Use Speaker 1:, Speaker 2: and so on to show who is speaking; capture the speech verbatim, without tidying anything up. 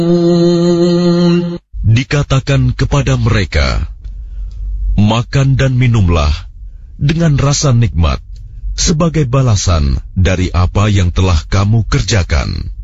Speaker 1: Dikatakan kepada mereka, makan dan minumlah dengan rasa nikmat sebagai balasan dari apa yang telah kamu kerjakan.